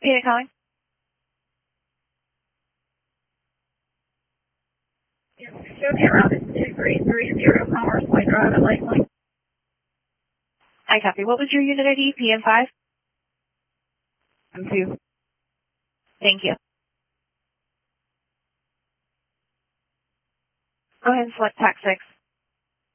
Yeah, calling. Show me around at 2330 Commerce Point Drive at Lakeland. I copy. What was your unit ID? PM5? M2. Thank you. Go ahead and select tax 6.